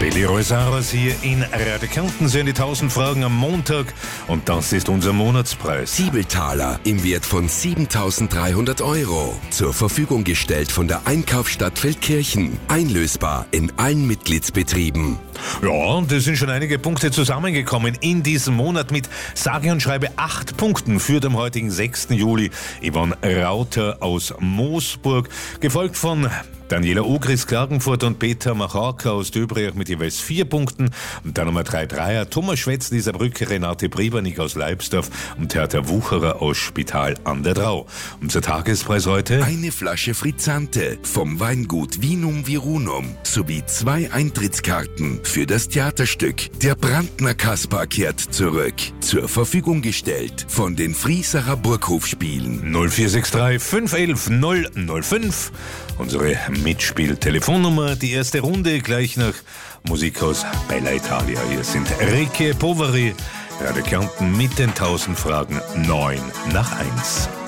Billy Rosaras hier in Radio Kärnten sind die 1000 Fragen am Montag und das ist unser Monatspreis. Siebeltaler im Wert von 7.300 Euro. Zur Verfügung gestellt von der Einkaufsstadt Feldkirchen. Einlösbar in allen Mitgliedsbetrieben. Ja, und es sind schon einige Punkte zusammengekommen in diesem Monat mit sage und schreibe 8 Punkten führt am heutigen 6. Juli Yvonne Rauter aus Moosburg, gefolgt von Daniela Ogris Klagenfurt und Peter Macharka aus Döbrich mit jeweils 4 Punkten. Und dann Nummer 3 Dreier, Thomas Schwetz, Lisa Brücke, Renate Brebernig aus Leibsdorf und Hertha Wucherer aus Spital an der Drau. Unser Tagespreis heute: eine Flasche Frizzante vom Weingut Vinum Virunum sowie 2 Eintrittskarten für das Theaterstück Der Brandner Kaspar kehrt zurück. Zur Verfügung gestellt von den Friesacher Burghofspielen. 0463 511 005. Unsere Mitspiel-Telefonnummer, die erste Runde gleich nach Musik aus Bella Italia. Hier sind Ricche Poveri, Radio Kärnten mit den 1000 Fragen 9 nach 1.